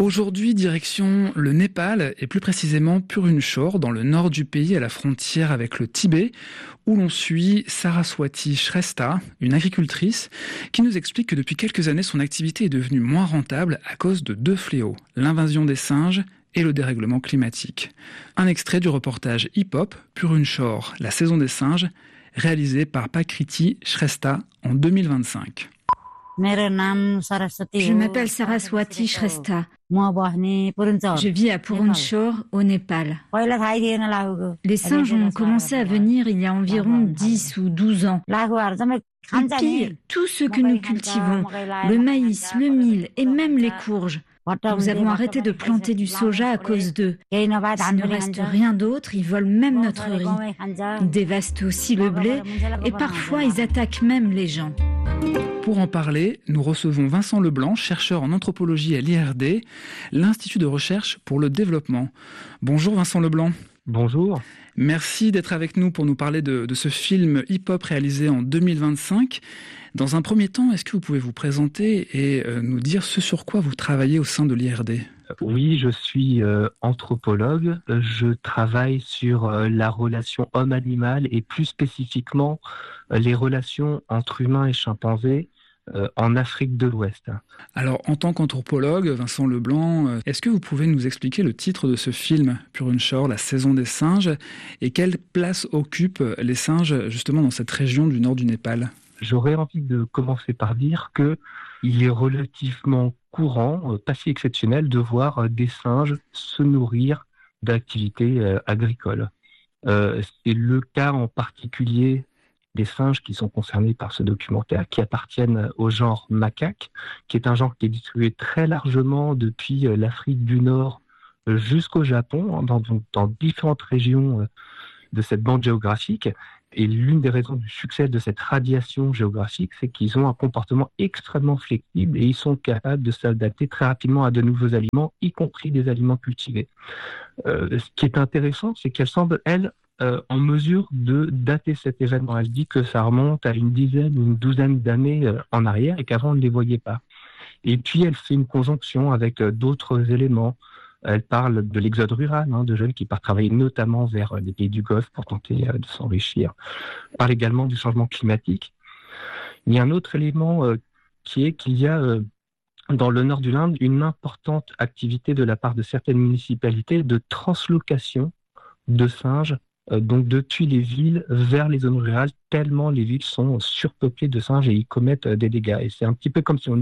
Aujourd'hui, direction le Népal et plus précisément Purun Shore, dans le nord du pays, à la frontière avec le Tibet, où l'on suit Saraswati Shrestha, une agricultrice, qui nous explique que depuis quelques années, son activité est devenue moins rentable à cause de 2 fléaux, l'invasion des singes et le dérèglement climatique. Un extrait du reportage hip-hop Purun Shore, la saison des singes, réalisé par Pakriti Shrestha en 2025. Je m'appelle Saraswati Shrestha. Je vis à Purun Shore, au Népal. Les singes ont commencé à venir il y a environ 10 ou 12 ans. Ils pillent tout ce que nous cultivons, le maïs, le mil et même les courges. Nous avons arrêté de planter du soja à cause d'eux. S'il ne reste rien d'autre, ils volent même notre riz. Ils dévastent aussi le blé et parfois ils attaquent même les gens. Pour en parler, nous recevons Vincent Leblanc, chercheur en anthropologie à l'IRD, l'Institut de recherche pour le développement. Bonjour Vincent Leblanc. Bonjour. Merci d'être avec nous pour nous parler de ce film hip-hop réalisé en 2025. Dans un premier temps, est-ce que vous pouvez vous présenter et nous dire ce sur quoi vous travaillez au sein de l'IRD ? Oui, je suis anthropologue. Je travaille sur la relation homme-animal et plus spécifiquement les relations entre humains et chimpanzés en Afrique de l'Ouest. Alors, en tant qu'anthropologue, Vincent Leblanc, est-ce que vous pouvez nous expliquer le titre de ce film, Purun Shore, la saison des singes, et quelle place occupent les singes justement dans cette région du nord du Népal ? J'aurais envie de commencer par dire qu'il est relativement courant, pas si exceptionnel, de voir des singes se nourrir d'activités agricoles. C'est le cas en particulier des singes qui sont concernés par ce documentaire, qui appartiennent au genre macaque, qui est un genre qui est distribué très largement depuis l'Afrique du Nord jusqu'au Japon, dans différentes régions de cette bande géographique. Et l'une des raisons du succès de cette radiation géographique, c'est qu'ils ont un comportement extrêmement flexible et ils sont capables de s'adapter très rapidement à de nouveaux aliments, y compris des aliments cultivés. Ce qui est intéressant, c'est qu'elle semble, elle, en mesure de dater cet événement. Elle dit que ça remonte à une dizaine ou une douzaine d'années en arrière et qu'avant on ne les voyait pas. Et puis elle fait une conjonction avec d'autres éléments. Elle parle de l'exode rural, de jeunes qui partent travailler notamment vers les pays du Golfe pour tenter de s'enrichir. Elle parle également du changement climatique. Il y a un autre élément qui est qu'il y a dans le nord de l'Inde une importante activité de la part de certaines municipalités de translocation de singes, donc depuis les villes vers les zones rurales, tellement les villes sont surpeuplées de singes et ils commettent des dégâts. Et c'est un petit peu comme si on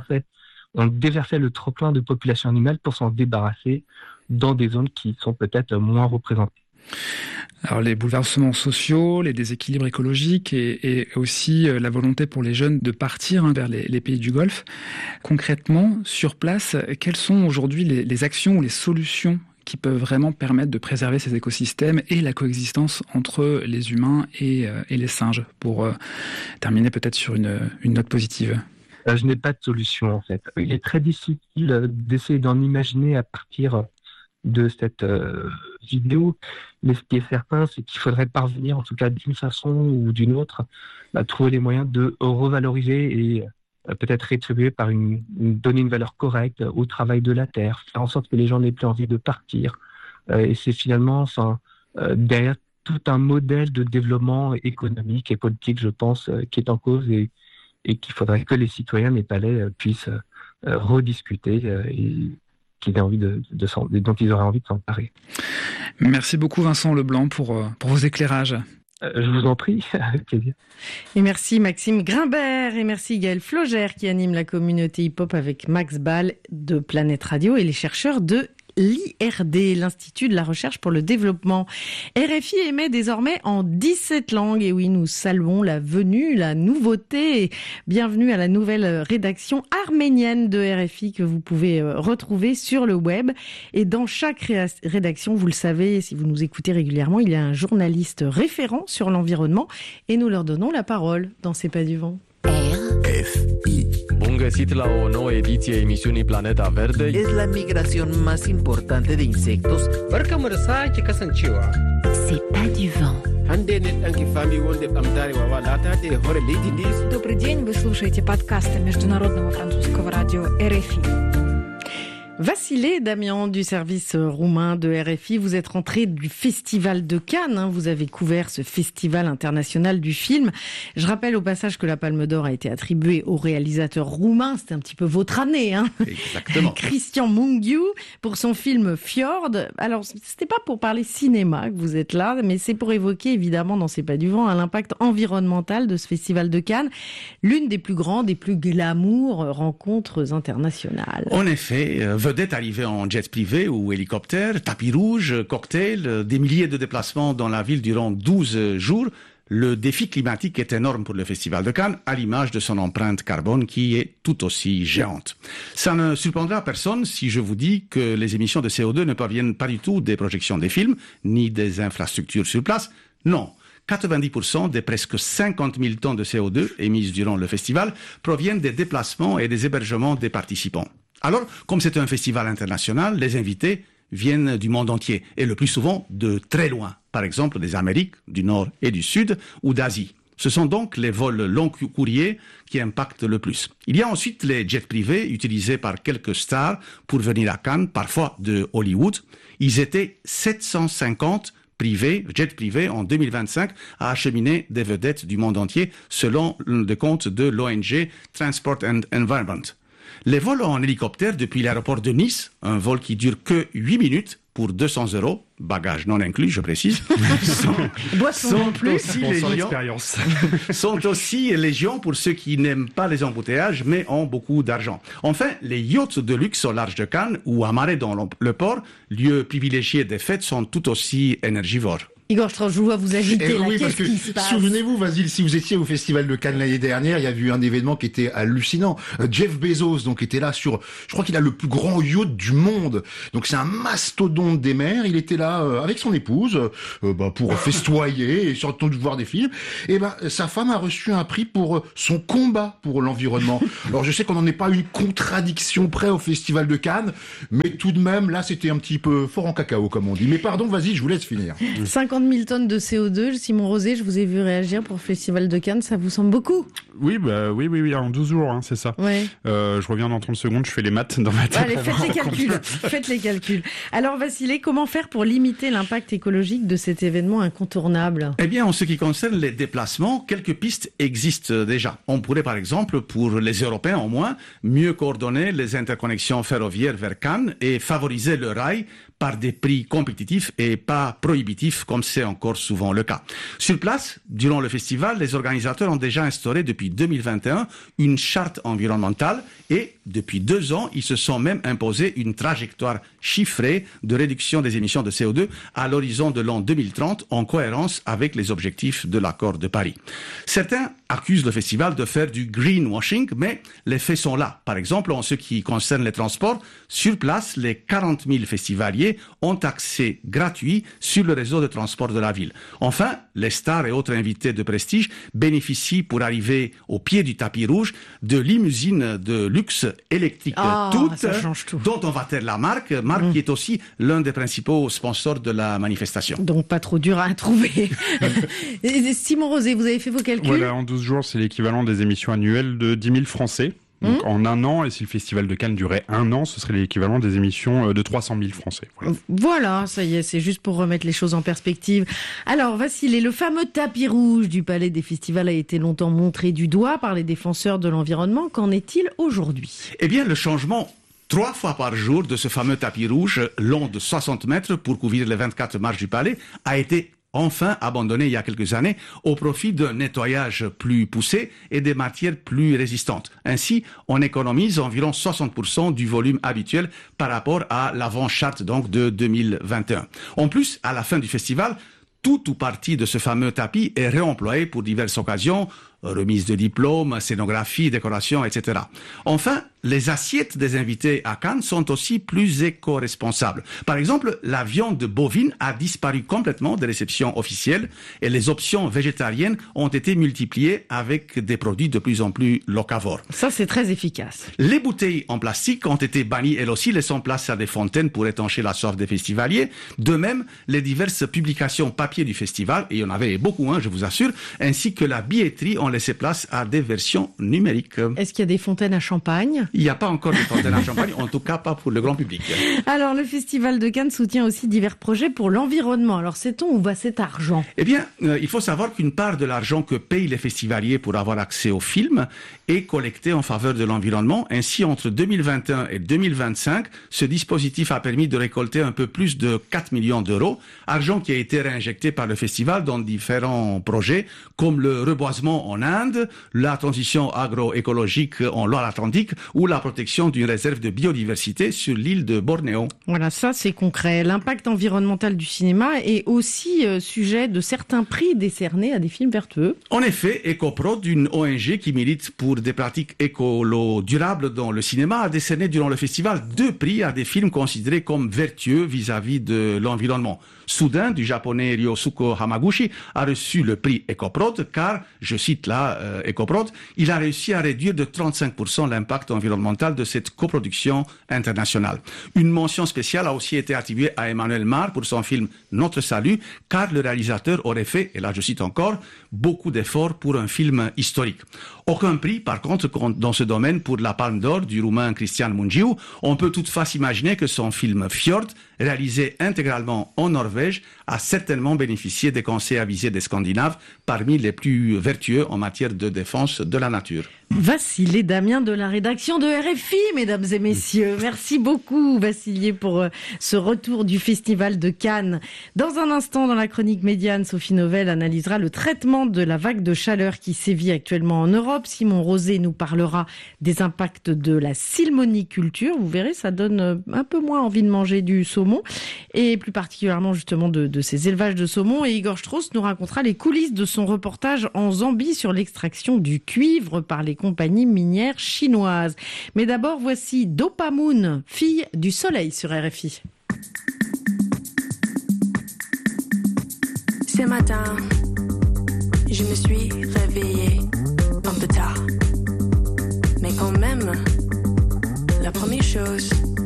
déversait le trop-plein de population animale pour s'en débarrasser dans des zones qui sont peut-être moins représentées. Alors les bouleversements sociaux, les déséquilibres écologiques et aussi la volonté pour les jeunes de partir vers les pays du Golfe. Concrètement, sur place, quelles sont aujourd'hui les actions ou les solutions qui peuvent vraiment permettre de préserver ces écosystèmes et la coexistence entre les humains et les singes, pour terminer peut-être sur une note positive? Je n'ai pas de solution en fait. Il est très difficile d'essayer d'en imaginer à partir de cette vidéo, mais ce qui est certain, c'est qu'il faudrait parvenir, en tout cas d'une façon ou d'une autre, à trouver les moyens de revaloriser et peut-être rétribuer par donner une valeur correcte au travail de la terre, faire en sorte que les gens n'aient plus envie de partir. Et c'est finalement derrière tout un modèle de développement économique et politique, je pense, qui est en cause et qu'il faudrait que les citoyens népalais puissent rediscuter et dont ils auraient envie de s'emparer. Merci beaucoup Vincent Leblanc pour vos éclairages. Je vous en prie, avec plaisir. Et merci Maxime Grimbert et merci Gaël Flogère qui anime la communauté hip-hop avec Max Ball de Planète Radio et les chercheurs de l'IRD, l'Institut de la recherche pour le développement. RFI émet désormais en 17 langues. Et oui, nous saluons la venue, la nouveauté. Bienvenue à la nouvelle rédaction arménienne de RFI que vous pouvez retrouver sur le web. Et dans chaque rédaction, vous le savez, si vous nous écoutez régulièrement, il y a un journaliste référent sur l'environnement et nous leur donnons la parole dans C'est pas du vent. RFI. Bun găsit la o nouă ediție a emisiunii Planeta Verde. Es la migración más importante de insectos. Barkamu da sake kasancewa. C'est pas du vent. Hande ne ɗanki fami wonde ɓamtare wawa latade hore leydi ndi. Добрый день, вы слушаете подкасты Международного французского радио RFI. Vassilé Damian du service roumain de RFI, vous êtes rentré du Festival de Cannes, vous avez couvert ce festival international du film. Je rappelle au passage que la Palme d'Or a été attribuée au réalisateur roumain, c'était un petit peu votre année, Exactement. Cristian Mungiu, pour son film Fjord. Alors, c'était pas pour parler cinéma que vous êtes là, mais c'est pour évoquer évidemment dans C'est pas du vent l'impact environnemental de ce Festival de Cannes, l'une des plus grandes et plus glamour rencontres internationales. En effet, vedettes arrivées en jet privé ou hélicoptère, tapis rouge, cocktail, des milliers de déplacements dans la ville durant 12 jours. Le défi climatique est énorme pour le Festival de Cannes, à l'image de son empreinte carbone qui est tout aussi géante. Ça ne surprendra personne si je vous dis que les émissions de CO2 ne proviennent pas du tout des projections des films, ni des infrastructures sur place. Non. 90% des presque 50 000 tonnes de CO2 émises durant le festival proviennent des déplacements et des hébergements des participants. Alors, comme c'est un festival international, les invités viennent du monde entier, et le plus souvent de très loin, par exemple des Amériques, du Nord et du Sud, ou d'Asie. Ce sont donc les vols long courriers qui impactent le plus. Il y a ensuite les jets privés utilisés par quelques stars pour venir à Cannes, parfois de Hollywood. Ils étaient 750 jets privés en 2025 à acheminer des vedettes du monde entier, selon le compte de l'ONG Transport and Environment. Les vols en hélicoptère depuis l'aéroport de Nice, un vol qui dure que 8 minutes pour 200 €, bagages non inclus, je précise, sont aussi légion pour ceux qui n'aiment pas les embouteillages mais ont beaucoup d'argent. Enfin, les yachts de luxe au large de Cannes ou amarrés dans le port, lieu privilégié des fêtes, sont tout aussi énergivores. Igor Strauss, je vois vous agiter là. Oui, parce que souvenez-vous, Vasile, si vous étiez au Festival de Cannes l'année dernière, il y a eu un événement qui était hallucinant. Jeff Bezos, donc, était là je crois qu'il a le plus grand yacht du monde. Donc, c'est un mastodonte des mers. Il était là avec son épouse pour festoyer et surtout voir des films. Et sa femme a reçu un prix pour son combat pour l'environnement. Alors, je sais qu'on n'en est pas à une contradiction près au Festival de Cannes, mais tout de même, là, c'était un petit peu fort en cacao, comme on dit. Mais pardon, vas-y, je vous laisse finir. 50 000 tonnes de CO2. Simon Rosé, je vous ai vu réagir pour le Festival de Cannes. Ça vous semble beaucoup? Oui, en 12 jours, c'est ça. Ouais. Je reviens dans 30 secondes, je fais les maths dans ma tête. Allez, faites les calculs. Alors, Vassilé, comment faire pour limiter l'impact écologique de cet événement incontournable? Eh bien, en ce qui concerne les déplacements, quelques pistes existent déjà. On pourrait, par exemple, pour les Européens au moins, mieux coordonner les interconnexions ferroviaires vers Cannes et favoriser le rail par des prix compétitifs et pas prohibitifs comme c'est encore souvent le cas. Sur place, durant le festival, les organisateurs ont déjà instauré depuis 2021 une charte environnementale et depuis 2 ans, ils se sont même imposé une trajectoire chiffrée de réduction des émissions de CO2 à l'horizon de l'an 2030 en cohérence avec les objectifs de l'accord de Paris. Certains accusent le festival de faire du greenwashing, mais les faits sont là. Par exemple, en ce qui concerne les transports, sur place, les 40 000 festivaliers ont accès gratuit sur le réseau de transport de la ville. Enfin, les stars et autres invités de prestige bénéficient pour arriver au pied du tapis rouge de limousines de luxe électriques, dont on va taire la marque qui est aussi l'un des principaux sponsors de la manifestation. Donc pas trop dur à trouver. Simon Rosé, vous avez fait vos calculs? Voilà, en 12 jours, c'est l'équivalent des émissions annuelles de 10 000 Français. Donc en 1 an, et si le Festival de Cannes durait 1 an, ce serait l'équivalent des émissions de 300 000 Français. Voilà, ça y est, c'est juste pour remettre les choses en perspective. Alors, Vassilé, le fameux tapis rouge du Palais des Festivals a été longtemps montré du doigt par les défenseurs de l'environnement. Qu'en est-il aujourd'hui? Eh bien, le changement 3 fois par jour de ce fameux tapis rouge long de 60 mètres pour couvrir les 24 marches du palais a été enfin abandonné il y a quelques années au profit d'un nettoyage plus poussé et des matières plus résistantes. Ainsi, on économise environ 60% du volume habituel par rapport à l'avant-charte donc de 2021. En plus, à la fin du festival, tout ou partie de ce fameux tapis est réemployé pour diverses occasions, remise de diplômes, scénographie, décoration, etc. Enfin, les assiettes des invités à Cannes sont aussi plus éco-responsables. Par exemple, la viande bovine a disparu complètement des réceptions officielles et les options végétariennes ont été multipliées avec des produits de plus en plus locavores. Ça, c'est très efficace. Les bouteilles en plastique ont été bannies elles aussi, laissant place à des fontaines pour étancher la soif des festivaliers. De même, les diverses publications papier du festival, et il y en avait beaucoup, je vous assure, ainsi que la billetterie ont ont laissé place à des versions numériques. Est-ce qu'il y a des fontaines à champagne? Il n'y a pas encore de fontaines à champagne, en tout cas pas pour le grand public. Alors, le Festival de Cannes soutient aussi divers projets pour l'environnement. Alors, sait-on où va cet argent? Eh bien, il faut savoir qu'une part de l'argent que payent les festivaliers pour avoir accès aux films est collectée en faveur de l'environnement. Ainsi, entre 2021 et 2025, ce dispositif a permis de récolter un peu plus de 4 millions d'euros, argent qui a été réinjecté par le festival dans différents projets, comme le reboisement en Inde, la transition agroécologique en Loire-Atlantique ou la protection d'une réserve de biodiversité sur l'île de Bornéo. Voilà, ça c'est concret. L'impact environnemental du cinéma est aussi sujet de certains prix décernés à des films vertueux. En effet, EcoProd, une ONG qui milite pour des pratiques écolo-durables dans le cinéma, a décerné durant le festival 2 prix à des films considérés comme vertueux vis-à-vis de l'environnement. Soudain, du japonais Ryosuke Hamaguchi, a reçu le prix EcoProd car, je cite là EcoProd, il a réussi à réduire de 35% l'impact environnemental de cette coproduction internationale. Une mention spéciale a aussi été attribuée à Emmanuel Mar pour son film Notre Salut, car le réalisateur aurait fait, et là je cite encore, beaucoup d'efforts pour un film historique. Aucun prix, par contre, dans ce domaine pour la Palme d'Or du Roumain Cristian Mungiu. On peut toutefois s'imaginer que son film Fjord, réalisé intégralement en Norvège, a certainement bénéficié des conseils avisés des Scandinaves, parmi les plus vertueux en matière de défense de la nature. Vassilé Damien de la rédaction de RFI, mesdames et messieurs. Merci beaucoup, Vassilé, pour ce retour du Festival de Cannes. Dans un instant, dans la chronique médiane, Sophie Novelle analysera le traitement de la vague de chaleur qui sévit actuellement en Europe. Simon Rosé nous parlera des impacts de la silmoniculture. Vous verrez, ça donne un peu moins envie de manger du saumon, et plus particulièrement justement de ces élevages de saumon. Et Igor Strauss nous racontera les coulisses de son reportage en Zambie sur l'extraction du cuivre par les compagnies minières chinoises. Mais d'abord, voici Dopamoon, fille du soleil sur RFI. Ce matin, je me suis réveillée un peu tard. Mais quand même, la première chose